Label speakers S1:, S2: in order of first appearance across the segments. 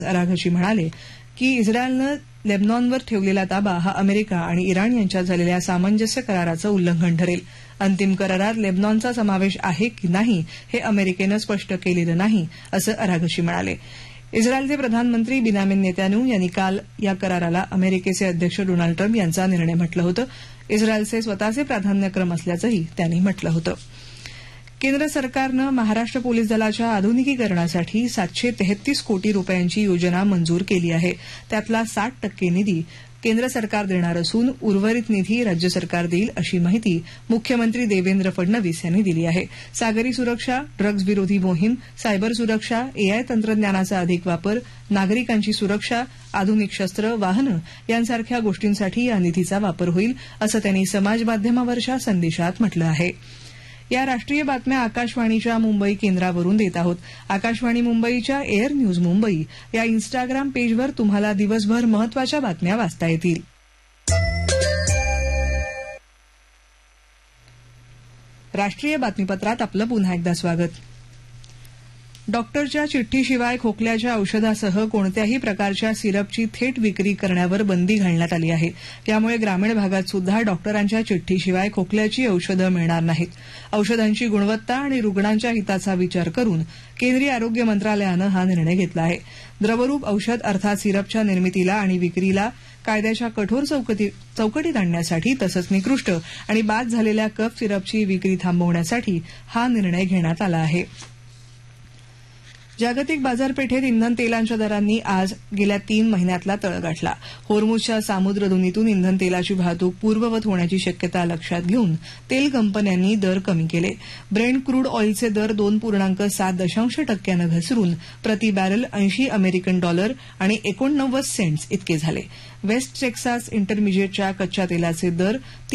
S1: Araghchi म्हणाले की इस्रायलनं लेबनॉनवर ठेवलेला ताबा हा अमेरिका आणि इराण यांच्यात झालेल्या सामंजस्य कराराचं उल्लंघन ठरेल. अंतिम करारात लेबनॉनचा समावेश आहे की नाही हे अमेरिकेनं स्पष्ट केलेलं नाही असं अराघची म्हणाले. इस्रायलचे प्रधानमंत्री बिन्यामिन नेतान्याहू यांनी काल या कराराला अमेरिकेचे अध्यक्ष डोनाल्ड ट्रम्प यांचा निर्णय म्हटलं होतं. इस्रायलचे स्वतःचे प्राधान्यक्रम असल्याचंही त्यांनी म्हटलं होतं. केंद्र सरकारनं महाराष्ट्र पोलीस दलाच्या आधुनिकीकरणासाठी 733 कोटी रुपयांची योजना मंजूर केली आहे. त्यातला 60% निधी केंद्र सरकार देणार असून उर्वरित निधी राज्य सरकार देईल अशी माहिती मुख्यमंत्री देवेंद्र फडणवीस यांनी दिली आहे. सागरी सुरक्षा, ड्रग्ज विरोधी मोहीम, सायबर सुरक्षा, एआय तंत्रज्ञानाचा अधिक वापर, नागरिकांची सुरक्षा, आधुनिक शस्त्र, वाहनं यांसारख्या गोष्टींसाठी या निधीचा वापर होईल असं त्यांनी समाजमाध्यमावरच्या संदेशात म्हटलं आहे. या राष्ट्रीय बातम्या आकाशवाणीच्या मुंबई केंद्रावरून देत आहोत. आकाशवाणी मुंबईच्या एअर न्यूज मुंबई या इन्स्टाग्राम पेजवर तुम्हाला दिवसभर महत्वाच्या बातम्या वाचता येतील. राष्ट्रीय बातमीपत्रात आपलं पुन्हा एकदा स्वागत. डॉक्टरच्या चिठ्ठीशिवाय खोकल्याच्या औषधासह कोणत्याही प्रकारच्या सिरपची थेट विक्री करण्यावर बंदी घालण्यात आली आहे. यामुळे ग्रामीण भागात सुद्धा डॉक्टरांच्या चिठ्ठीशिवाय खोकल्याची औषधं मिळणार नाहीत. औषधांची गुणवत्ता आणि रुग्णांच्या हिताचा विचार करून केंद्रीय आरोग्य मंत्रालयानं हा निर्णय घेतला आहे. द्रवरूप औषध अर्थात सिरपच्या निर्मितीला आणि विक्रीला कायद्याच्या कठोर चौकटीत आणण्यासाठी तसंच निकृष्ट आणि बाद झालेल्या कफ सिरपची विक्री थांबवण्यासाठी हा निर्णय घेण्यात आला आहे. जागतिक बाजारपेठेत इंधन तेलांच्या दरांनी आज गेल्या 3 महिन्यातला तळ गाठला. होर्मुझच्या सामुद्रधुनीतून इंधन तेलाची वाहतूक पूर्ववत होण्याची शक्यता लक्षात घेऊन तेल कंपन्यांनी दर कमी केले. ब्रेंट क्रूड ऑइलचे दर 2.7% घसरून प्रति बॅरल $80 अमेरिकन आणि 89 सेंट्स इतके झाले. वेस्ट टेक्सास इंटरमिजिएटच्या कच्च्या तेलाचे दर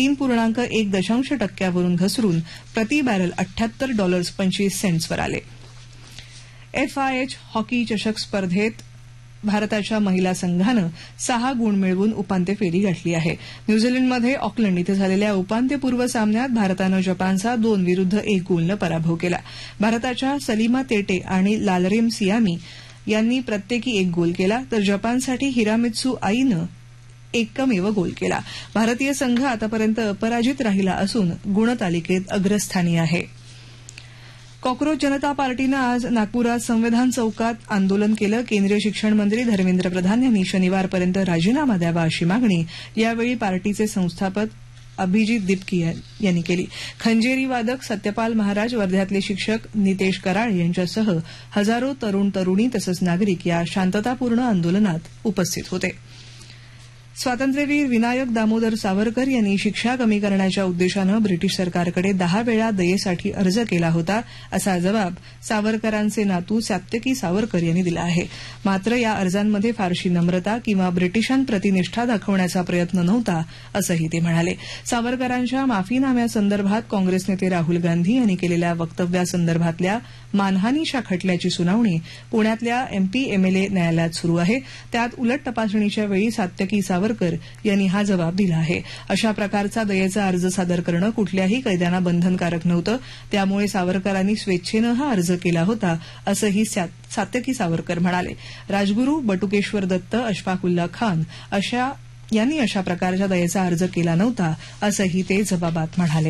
S1: 3.1% वरून घसरून प्रति बॅरल $78.25 वर आले. FIH हॉकी चषक स्पर्धेत भारताच्या महिला संघानं 6 गुण मिळवून उपांत्य फेरी गाठली आहे. न्यूझीलंडमध्ये ऑकलंड इथं झालेल्या उपांत्यपूर्व सामन्यात भारतानं जपानचा 2-1 गोलनं पराभव केला. भारताच्या सलीमा तेटे आणि लालरेम सियामी यांनी प्रत्येकी 1 गोल केला तर जपानसाठी हिरामित्सू आईनं एकमेव गोल केला. भारतीय संघ आतापर्यंत अपराजित राहिला असून गुणतालिकेत अग्रस्थानी आहे. कॉक्रोच जनता पार्टीनं आज नागपुरात संविधान चौकात आंदोलन केलं. केंद्रीय शिक्षण मंत्री धर्मेंद्र प्रधान यांनी शनिवारपर्यंत राजीनामा द्यावा अशी मागणी यावेळी पार्टीचे संस्थापक अभिजित दिपकी यांनी केली. खंजेरी वादक सत्यपाल महाराज, वर्ध्यातले शिक्षक नितेश कराळे यांच्यासह हजारो तरुण तरुणी तसंच नागरिक या शांततापूर्ण आंदोलनात उपस्थित होते. स्वातंत्र्यवीर विनायक दामोदर सावरकर यांनी शिक्षा कमी करण्याच्या उद्देशानं ब्रिटिश सरकारकडे 10 वेळा दयेसाठी अर्ज केला होता असा जबाब सावरकरांचे नातू सात्यकी सावरकर यांनी दिला आहे. मात्र या अर्जांमध्ये फारशी नम्रता किंवा ब्रिटिशांप्रती निष्ठा दाखवण्याचा प्रयत्न नव्हता असंही ते म्हणाले. सावरकरांच्या माफीनाम्यासंदर्भात काँग्रेस नेते राहुल गांधी यांनी केलेल्या वक्तव्यासंदर्भातल्या मानहानीच्या खटल्याची सुनावणी पुण्यातल्या MP MLA न्यायालयात सुरू आहे. त्यात उलट तपासणीच्या वेळी सात्यकी सावरकर यांनी हा जबाब दिला आहे. अशा प्रकारचा दयेचा अर्ज सादर करणं कुठल्याही कैद्यांना बंधनकारक नव्हतं. त्यामुळे सावरकरांनी स्वेच्छेनं हा अर्ज केला होता असंही सात्यकी सावरकर म्हणाले. राजगुरू, बटुकेश्वर दत्त, अशफाकुल्ला खान यांनी अशा प्रकारच्या दयेचा अर्ज केला नव्हता असंही ते जबाबात म्हणाले.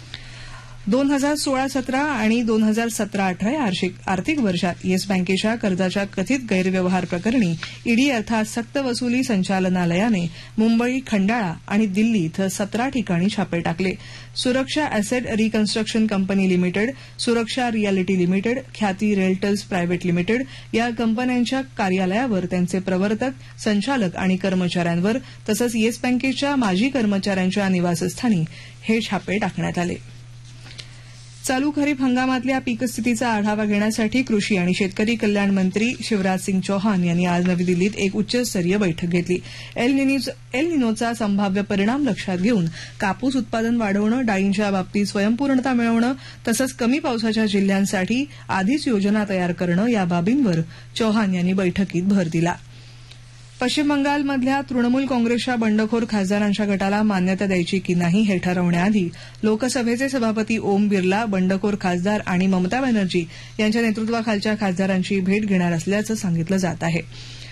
S1: 2016-17 आणि 2017-18 या आर्थिक वर्षात येस बँकेच्या कर्जाच्या कथित गैरव्यवहार प्रकरणी ईडी अर्थात सक्तवसुली संचालनालयाने मुंबई, खंडाळा आणि दिल्ली इथं 17 ठिकाणी छापे टाकले. सुरक्षा अॅसेट रिकन्स्ट्रक्शन कंपनी लिमिटेड, सुरक्षा रियालिटी लिमिटेड, ख्याती रेल्टल्स प्रायव्हेट लिमिटेड या कंपन्यांच्या कार्यालयावर, त्यांचे प्रवर्तक, संचालक आणि कर्मचाऱ्यांवर तसंच येस बँकेच्या माजी कर्मचाऱ्यांच्या निवासस्थानी हे छापे टाकण्यात आले. चालू खरीप हंगामातल्या पीकस्थितीचा आढावा घेण्यासाठी कृषी आणि शेतकरी कल्याण मंत्री शिवराज सिंग चौहान यांनी आज नवी दिल्लीत एक उच्चस्तरीय बैठक घेतली. एल निनोचा संभाव्य परिणाम लक्षात घेऊन कापूस उत्पादन वाढवणं, डाळींच्या बाबतीत स्वयंपूर्णता मिळवणं तसंच कमी पावसाच्या जिल्ह्यांसाठी आधीच योजना तयार करणं या बाबींवर चौहान यांनी बैठकीत भर दिला. पश्चिम बंगालमधल्या तृणमूल काँग्रेसच्या बंडखोर खासदारांच्या गटाला मान्यता द्यायची की नाही हे ठरवण्याआधी लोकसभेचे सभापती ओम बिर्ला बंडखोर खासदार आणि ममता बॅनर्जी यांच्या नेतृत्वाखालच्या खासदारांची भेट घेणार असल्याचं सांगितलं जात आहे